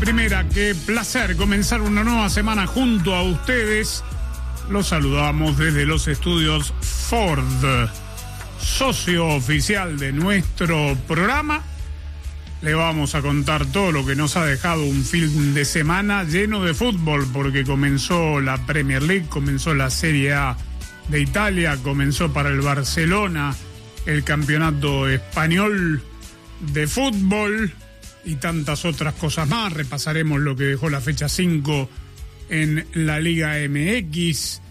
Primera, qué placer comenzar una nueva semana junto a ustedes. Los saludamos desde los estudios Ford, socio oficial de nuestro programa. Le vamos a contar todo lo que nos ha dejado un fin de semana lleno de fútbol, porque comenzó la Premier League, comenzó la Serie A de Italia, comenzó para el Barcelona el campeonato español de fútbol y tantas otras cosas más. Repasaremos lo que dejó la fecha 5 en la Liga MX.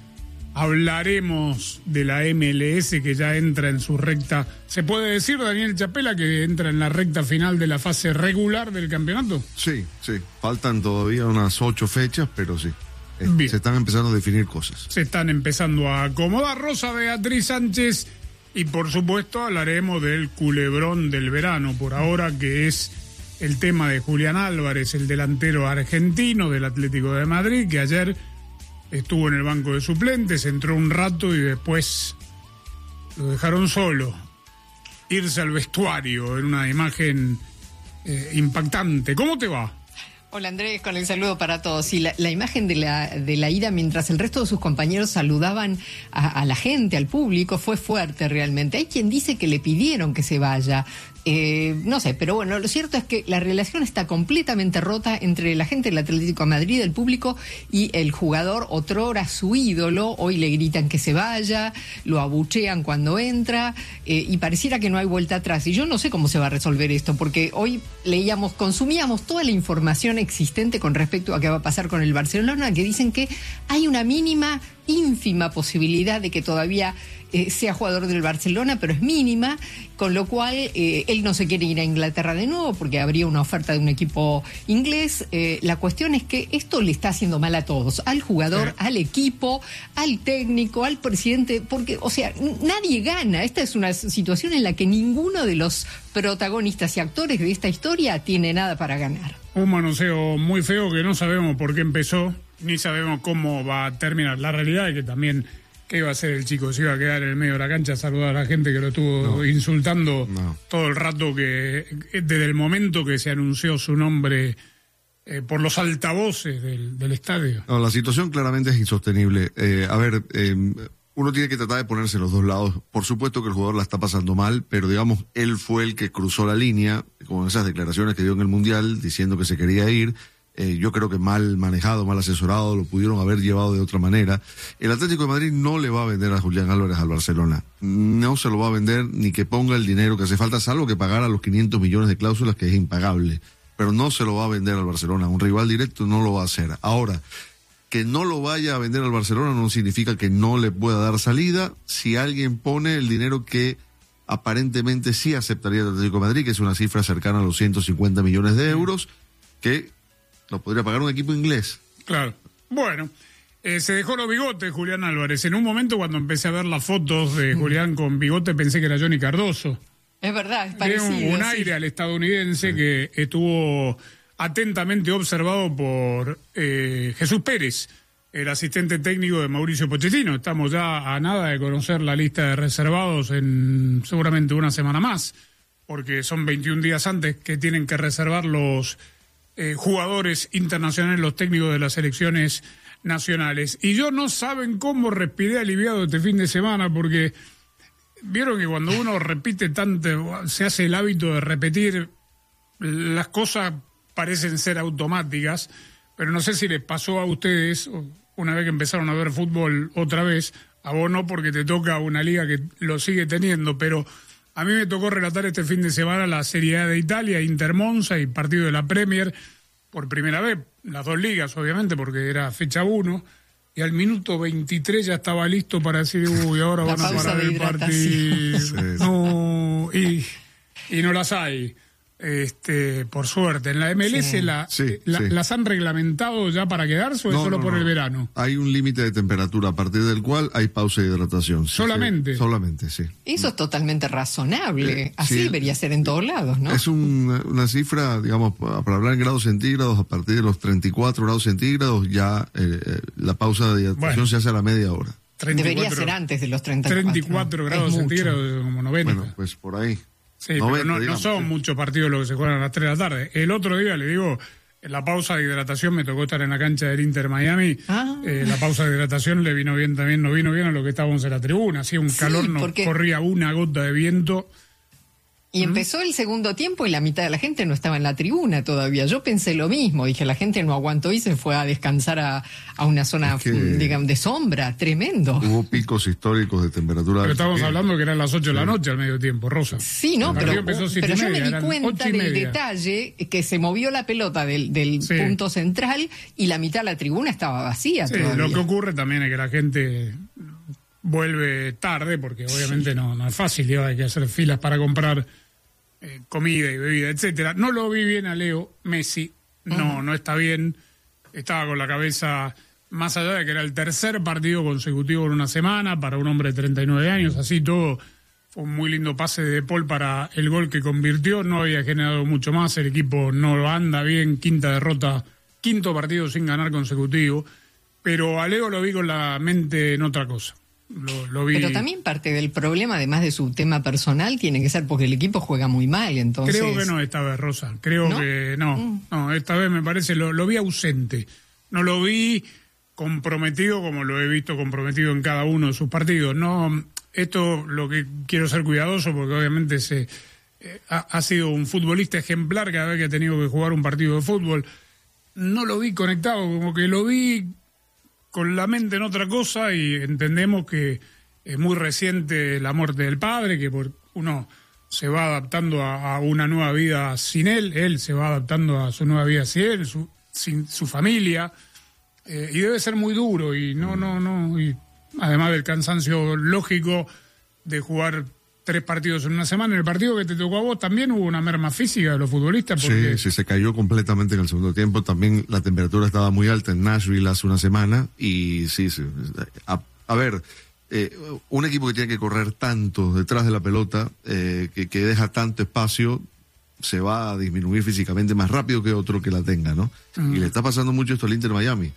Hablaremos de la MLS, que ya entra en su recta. ¿Se puede decir, Daniel Chapela, que entra en la recta final de la fase regular del campeonato? Sí. Faltan todavía unas 8 fechas, pero sí. Se están empezando a definir cosas. Se están empezando a acomodar. Rosa Beatriz Sánchez. Y por supuesto hablaremos del culebrón del verano, por ahora, que es el tema de Julián Álvarez, el delantero argentino del Atlético de Madrid, que ayer estuvo en el banco de suplentes, entró un rato y después lo dejaron solo, irse al vestuario en una imagen impactante. ¿Cómo te va? Hola Andrés, con el saludo para todos. Y la imagen de la ida mientras el resto de sus compañeros saludaban a la gente, al público, fue fuerte realmente. Hay quien dice que le pidieron que se vaya. No sé, pero bueno, lo cierto es que la relación está completamente rota entre la gente del Atlético de Madrid, el público, y el jugador, otrora su ídolo. Hoy le gritan que se vaya, lo abuchean cuando entra, y pareciera que no hay vuelta atrás. Y yo no sé cómo se va a resolver esto, porque hoy consumíamos toda la información existente con respecto a qué va a pasar con el Barcelona, que dicen que hay una mínima, ínfima posibilidad de que todavía sea jugador del Barcelona, pero es mínima, con lo cual él no se quiere ir a Inglaterra de nuevo porque habría una oferta de un equipo inglés. La cuestión es que esto le está haciendo mal a todos, al jugador, al equipo, al técnico, al presidente, porque, o sea, nadie gana. Esta es una situación en la que ninguno de los protagonistas y actores de esta historia tiene nada para ganar. Un manoseo muy feo que no sabemos por qué empezó, ni sabemos cómo va a terminar. La realidad es que también, ¿qué iba a hacer el chico? ¿Se iba a quedar en el medio de la cancha a saludar a la gente que lo estuvo insultando todo el rato, que desde el momento que se anunció su nombre por los altavoces del estadio? No, la situación claramente es insostenible. Uno tiene que tratar de ponerse los dos lados. Por supuesto que el jugador la está pasando mal, pero digamos, él fue el que cruzó la línea con esas declaraciones que dio en el Mundial diciendo que se quería ir. Yo creo que mal manejado, mal asesorado, lo pudieron haber llevado de otra manera. El Atlético de Madrid no le va a vender a Julián Álvarez al Barcelona. No se lo va a vender ni que ponga el dinero que hace falta, salvo que pagara los 500 millones de cláusulas, que es impagable. Pero no se lo va a vender al Barcelona. Un rival directo no lo va a hacer. Ahora, que no lo vaya a vender al Barcelona no significa que no le pueda dar salida si alguien pone el dinero que aparentemente sí aceptaría el Atlético de Madrid, que es una cifra cercana a los 150 millones de euros, que lo podría pagar un equipo inglés. Claro. Bueno, se dejó los bigotes Julián Álvarez. En un momento, cuando empecé a ver las fotos de Julián con bigote, pensé que era Johnny Cardoso. Es verdad, es parecido. Tiene un aire al estadounidense que estuvo atentamente observado por Jesús Pérez, el asistente técnico de Mauricio Pochettino. Estamos ya a nada de conocer la lista de reservados en seguramente una semana más, porque son 21 días antes que tienen que reservar los jugadores internacionales, los técnicos de las selecciones nacionales. Y yo no saben cómo respiré aliviado este fin de semana, porque vieron que cuando uno repite tanto, se hace el hábito de repetir, las cosas parecen ser automáticas, pero no sé si les pasó a ustedes una vez que empezaron a ver fútbol otra vez. A vos no, porque te toca una liga que lo sigue teniendo, pero a mí me tocó relatar este fin de semana la Serie A de Italia, Inter Monza, y partido de la Premier por primera vez, las dos ligas obviamente, porque era fecha 1, y al minuto 23 ya estaba listo para decir, ahora van a parar el partido. Sí. No, y no las hay. Por suerte. En la MLS las han reglamentado ya para quedarse, o es solo por el verano. Hay un límite de temperatura a partir del cual hay pausa de hidratación. ¿Solamente? Solamente, sí. Eso es totalmente razonable. Así debería ser en todos lados, ¿no? Es una cifra, digamos, para hablar en grados centígrados, a partir de los 34 grados centígrados ya la pausa de hidratación se hace a la media hora. Debería ser antes de los 34 grados centígrados, como 90. Bueno, pues por ahí. Sí, 90, pero no son muchos partidos los que se juegan a las 3 de la tarde. El otro día, le digo, En la pausa de hidratación me tocó estar en la cancha del Inter Miami. La pausa de hidratación le vino bien también, no vino bien a lo que estábamos en la tribuna. Hacía un calor, no corría una gota de viento. Y empezó el segundo tiempo y la mitad de la gente no estaba en la tribuna todavía. Yo pensé lo mismo, dije, la gente no aguantó y se fue a descansar a una zona, digamos, de sombra, tremendo. Hubo picos históricos de temperatura. Pero estábamos hablando que eran las 8 de la noche al medio tiempo, Rosa. Sí, no, pero yo me di cuenta del detalle que se movió la pelota del punto central y la mitad de la tribuna estaba vacía todavía. Lo que ocurre también es que la gente vuelve tarde, porque obviamente no es fácil, hay que hacer filas para comprar comida y bebida, etcétera. No lo vi bien a Leo Messi, no está bien, estaba con la cabeza más allá de que era el tercer partido consecutivo en una semana para un hombre de 39 años, así todo. Fue un muy lindo pase de Paul para el gol que convirtió, no había generado mucho más, el equipo no anda bien, quinta derrota, quinto partido sin ganar consecutivo, pero a Leo lo vi con la mente en otra cosa. Lo vi. Pero también parte del problema, además de su tema personal, tiene que ser porque el equipo juega muy mal, entonces... Creo que no esta vez, Rosa. Creo que no. No, esta vez me parece, lo vi ausente. No lo vi comprometido como lo he visto comprometido en cada uno de sus partidos. No, esto lo que quiero ser cuidadoso porque obviamente ha sido un futbolista ejemplar cada vez que ha tenido que jugar un partido de fútbol. No lo vi conectado, como que lo vi con la mente en otra cosa, y entendemos que es muy reciente la muerte del padre, que uno se va adaptando a una nueva vida sin él se va adaptando a su nueva vida sin él, sin su familia, y debe ser muy duro, y y además del cansancio lógico de jugar 3 partidos en una semana. En el partido que te tocó a vos también hubo una merma física de los futbolistas. Porque... Sí, se cayó completamente en el segundo tiempo. También la temperatura estaba muy alta en Nashville hace una semana. Y sí. A ver, un equipo que tiene que correr tanto detrás de la pelota, que deja tanto espacio, se va a disminuir físicamente más rápido que otro que la tenga, ¿no? Y le está pasando mucho esto al Inter Miami.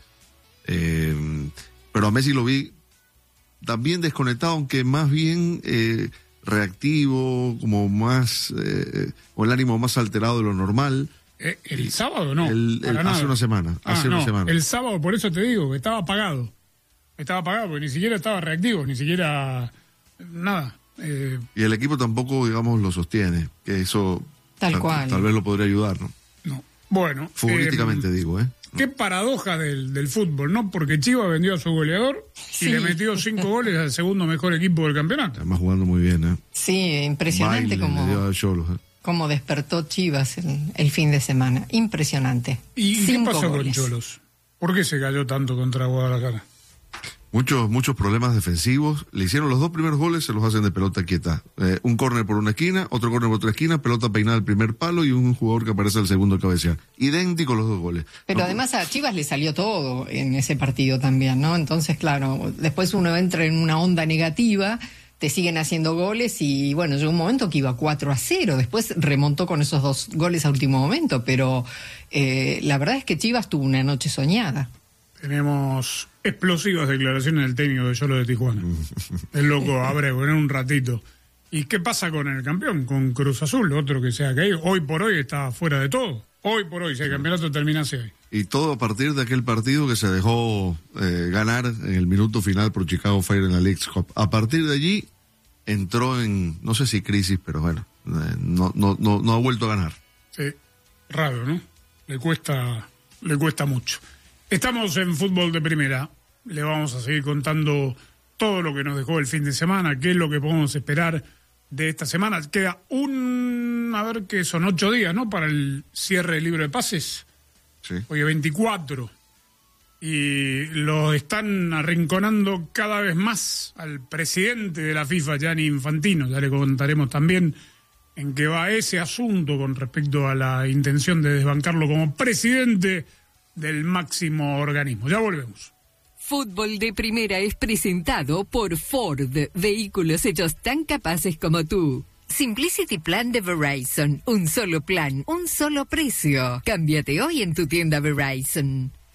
Pero a Messi lo vi también desconectado, aunque más bien... reactivo, como más, o el ánimo más alterado de lo normal. ¿El sábado no? Hace una semana. El sábado, por eso te digo, que estaba apagado. Estaba apagado, porque ni siquiera estaba reactivo, ni siquiera nada. Y el equipo tampoco, digamos, lo sostiene, que eso tal vez lo podría ayudar, ¿no? No. Bueno. Futbolísticamente digo, Qué paradoja del fútbol, ¿no? Porque Chivas vendió a su goleador y le metió 5 goles al segundo mejor equipo del campeonato. Además jugando muy bien, ¿eh? Sí, impresionante como despertó Chivas el fin de semana. Impresionante. ¿Y qué pasó con Cholos? ¿Por qué se cayó tanto contra Guadalajara? Muchos problemas defensivos. Le hicieron los 2 primeros goles, se los hacen de pelota quieta. Un córner por una esquina, otro córner por otra esquina, pelota peinada al primer palo y un jugador que aparece al segundo cabecear. Idénticos los 2 goles. Pero además a Chivas le salió todo en ese partido también, ¿no? Entonces, claro, después uno entra en una onda negativa, te siguen haciendo goles y, bueno, llegó un momento que iba 4-0. Después remontó con esos 2 goles a último momento, pero la verdad es que Chivas tuvo una noche soñada. Tenemos explosivas declaraciones del técnico de Xolos de Tijuana. El loco Abreu, en un ratito. ¿Y qué pasa con el campeón? Con Cruz Azul, otro que se ha caído. Hoy por hoy está fuera de todo. Hoy por hoy, si el campeonato terminase hoy. Y todo a partir de aquel partido que se dejó ganar en el minuto final por Chicago Fire en la Leagues Cup. A partir de allí entró en, no sé si crisis, pero bueno, no ha vuelto a ganar. Sí, raro, ¿no? Le cuesta mucho. Estamos en Fútbol de Primera. Le vamos a seguir contando todo lo que nos dejó el fin de semana, qué es lo que podemos esperar de esta semana. Queda que son 8 días, ¿no? Para el cierre del libro de pases. Sí. Hoy es 24. Y lo están arrinconando cada vez más al presidente de la FIFA, Gianni Infantino. Ya le contaremos también en qué va ese asunto con respecto a la intención de desbancarlo como presidente del máximo organismo. Ya volvemos. Fútbol de Primera es presentado por Ford, vehículos hechos tan capaces como tú. Simplicity Plan de Verizon, un solo plan, un solo precio. Cámbiate hoy en tu tienda Verizon.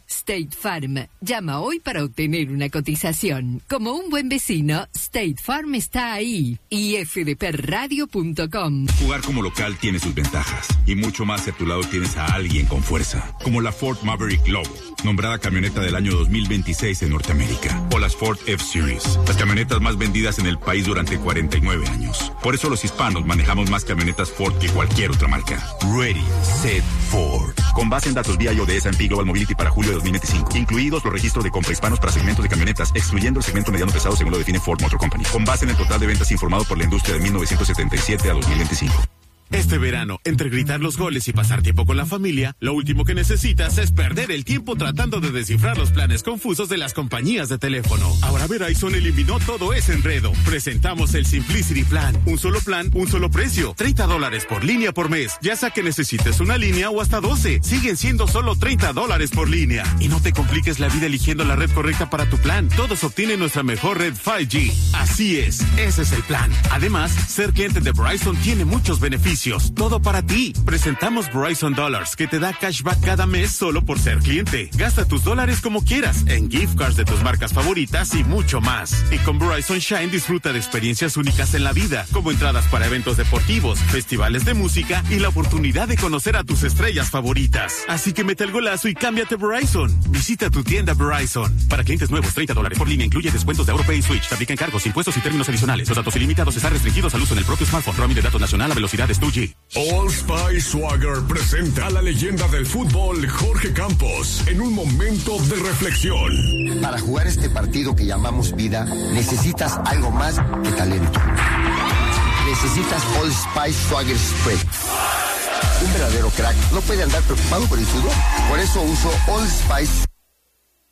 State Farm. Llama hoy para obtener una cotización. Como un buen vecino, State Farm está ahí. Y fdpradio.com. Jugar como local tiene sus ventajas. Y mucho más si a tu lado tienes a alguien con fuerza. Como la Ford Maverick Lobo, nombrada camioneta del año 2026 en Norteamérica. O las Ford F-Series, las camionetas más vendidas en el país durante 49 años. Por eso los hispanos manejamos más camionetas Ford que cualquier otra marca. Ready, Set, Ford. Con base en datos BI de S&P Global Mobility para julio de 2025. Incluidos los registros de compra hispanos para segmentos de camionetas, excluyendo el segmento mediano pesado según lo define Ford Motor Company. Con base en el total de ventas informado por la industria de 1977 a 2025. Este verano, entre gritar los goles y pasar tiempo con la familia, lo último que necesitas es perder el tiempo tratando de descifrar los planes confusos de las compañías de teléfono. Ahora Verizon eliminó todo ese enredo. Presentamos el Simplicity Plan. Un solo plan, un solo precio. $30 por línea por mes. Ya sea que necesites una línea o hasta 12. Siguen siendo solo $30 por línea. Y no te compliques la vida eligiendo la red correcta para tu plan. Todos obtienen nuestra mejor red 5G. Así es, ese es el plan. Además, ser cliente de Verizon tiene muchos beneficios. Todo para ti. Presentamos Verizon Dollars, que te da cashback cada mes solo por ser cliente. Gasta tus dólares como quieras, en gift cards de tus marcas favoritas y mucho más. Y con Verizon Shine disfruta de experiencias únicas en la vida, como entradas para eventos deportivos, festivales de música y la oportunidad de conocer a tus estrellas favoritas. Así que mete el golazo y cámbiate Verizon. Visita tu tienda Verizon. Para clientes nuevos, $30 por línea incluye descuentos de AuroPay y Switch. Se aplican cargos, impuestos y términos adicionales. Los datos ilimitados están restringidos al uso en el propio smartphone. Roaming de datos nacional a velocidades 2G. Old Spice Swagger presenta a la leyenda del fútbol Jorge Campos en un momento de reflexión. Para jugar este partido que llamamos vida, necesitas algo más que talento. Necesitas Old Spice Swagger Spray. Un verdadero crack no puede andar preocupado por el sudor. Por eso uso Old Spice